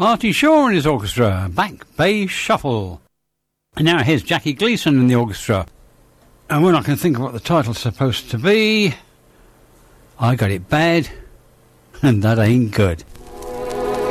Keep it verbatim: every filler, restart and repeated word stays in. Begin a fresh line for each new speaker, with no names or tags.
Artie Shaw and his orchestra, Back Bay Shuffle. And now here's Jackie Gleason and the orchestra. And when I can think of what the title's supposed to be, I got it bad, and that ain't good.